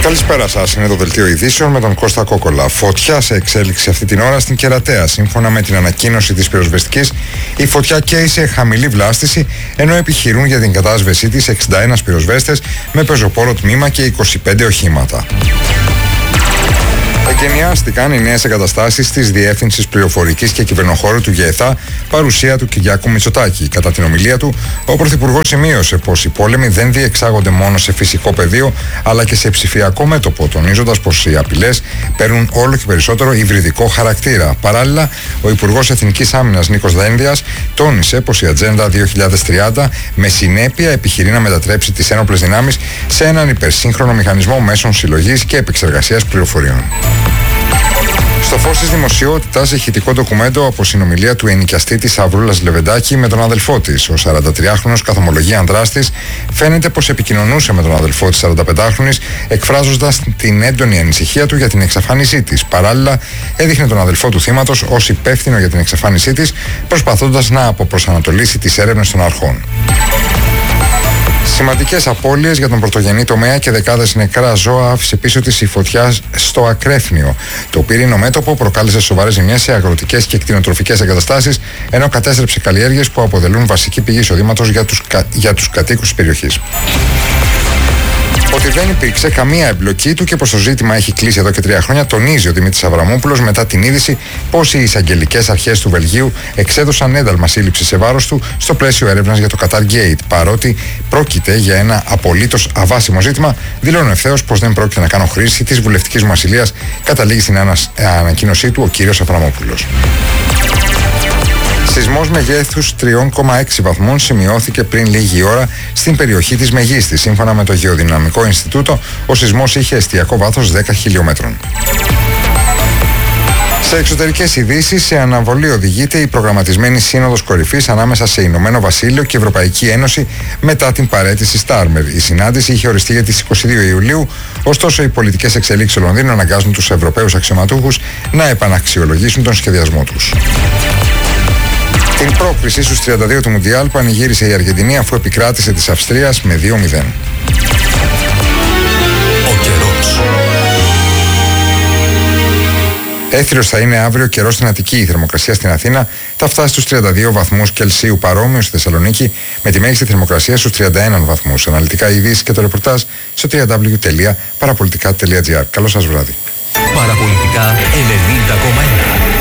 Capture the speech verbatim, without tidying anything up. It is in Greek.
Καλησπέρα σας, είναι το Δελτίο Ειδήσεων με τον Κώστα Κόκολα. Φωτιά σε εξέλιξη αυτή την ώρα στην Κερατέα. Σύμφωνα με την ανακοίνωση της πυροσβεστικής, η φωτιά καίει σε χαμηλή βλάστηση, ενώ επιχειρούν για την κατάσβεσή της εξήντα ένα πυροσβέστες με πεζοπόρο τμήμα και είκοσι πέντε οχήματα. Εγκαινιάστηκαν οι νέες εγκαταστάσεις της Διεύθυνσης Πληροφορικής και Κυβερνοχώρου του ΓΕΘΑ, παρουσία του Κυριάκου Μητσοτάκη. Κατά την ομιλία του, ο Πρωθυπουργός σημείωσε πως οι πόλεμοι δεν διεξάγονται μόνο σε φυσικό πεδίο, αλλά και σε ψηφιακό μέτωπο, τονίζοντας πως οι απειλές παίρνουν όλο και περισσότερο υβριδικό χαρακτήρα. Παράλληλα, ο Υπουργός Εθνικής Άμυνας Νίκος Δένδιας τόνισε πως η Ατζέντα δύο χιλιάδες τριάντα με συνέπεια επιχειρεί να μετατρέψει τις ένοπλες δυνάμεις σε έναν υπερσύγχρονο μηχανισμό μέσων συλλογής και επεξεργασίας πληροφοριών. Στο φως της δημοσιότητας, ηχητικό ντοκουμέντο από συνομιλία του ενοικιαστή της Αυρούλας Λεβεντάκη με τον αδελφό της. Ο σαραντατριάχρονος καθομολογεί ανδράς της φαίνεται πως επικοινωνούσε με τον αδελφό της σαρανταπεντάχρονης, εκφράζοντας την έντονη ανησυχία του για την εξαφάνισή της. Παράλληλα, έδειχνε τον αδελφό του θύματος ως υπεύθυνο για την εξαφάνισή της, προσπαθώντας να αποπροσανατολίσει τις έρευνες των αρχών. Σημαντικές απώλειες για τον πρωτογενή τομέα και δεκάδες νεκρά ζώα άφησε πίσω της η φωτιά στο Ακρέφνιο. Το πύρινο μέτωπο προκάλεσε σοβαρές ζημιές σε αγροτικές και κτηνοτροφικές εγκαταστάσεις, ενώ κατέστρεψε καλλιέργειες που αποτελούν βασική πηγή εισοδήματος για τους, κα... για τους κατοίκους της περιοχής. Ότι δεν υπήρξε καμία εμπλοκή του και πως το ζήτημα έχει κλείσει εδώ και τρία χρόνια, τονίζει ο Δημήτρης Αβραμόπουλος μετά την είδηση πως οι εισαγγελικές αρχές του Βελγίου εξέδωσαν ένταλμα σύλληψη σε βάρος του στο πλαίσιο έρευνας για το Qatar Gate. Παρότι πρόκειται για ένα απολύτως αβάσιμο ζήτημα, δηλώνω ευθέως πως δεν πρόκειται να κάνω χρήση της βουλευτικής μου ασυλίας, καταλήγει στην ανακοίνωσή του ο κύριος Αβραμόπουλος. Σεισμός μεγέθους τρία κόμμα έξι βαθμών σημειώθηκε πριν λίγη ώρα στην περιοχή της Μεγίστης. Σύμφωνα με το Γεωδυναμικό Ινστιτούτο, ο σεισμός είχε εστιακό βάθος δέκα χιλιόμετρων. Σε εξωτερικές ειδήσεις, σε αναβολή οδηγείται η προγραμματισμένη σύνοδος κορυφής ανάμεσα σε Ηνωμένο Βασίλειο και Ευρωπαϊκή Ένωση μετά την παραίτηση Στάρμερ. Η συνάντηση είχε οριστεί για τις είκοσι δύο Ιουλίου, ωστόσο οι πολιτικές εξελίξεις στο Λονδίνο αναγκάζουν τους Ευρωπαίους αξιωματούχους να επαναξιολογήσουν τον σχεδιασμό τους. Την πρόκριση στους τριάντα δύο του Μουντιάλ πανηγύρισε η Αργεντινή αφού επικράτησε της Αυστρίας με δύο μηδέν. Ο καιρός. Έθριος θα είναι αύριο καιρός στην Αττική. Η θερμοκρασία στην Αθήνα θα φτάσει στους τριάντα δύο βαθμούς Κελσίου, παρόμοιο στη Θεσσαλονίκη με τη μέγιστη θερμοκρασία στους τριάντα ένα βαθμούς. Αναλυτικά ειδήσεις και το ρεπορτάζ στο double-u double-u double-u τελεία παραπολιτικά τελεία τζι άρ. Καλό σας βράδυ. Παραπολιτικά ενενήντα κόμμα ένα.